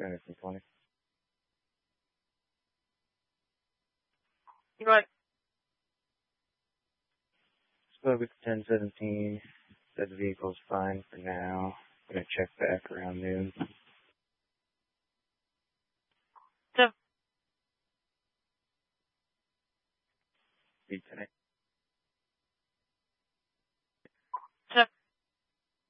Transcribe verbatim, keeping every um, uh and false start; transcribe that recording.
two twenty. You know what? Spoke with ten seventeen. Said the vehicle's fine for now. Gonna check back around noon. So, See you tonight.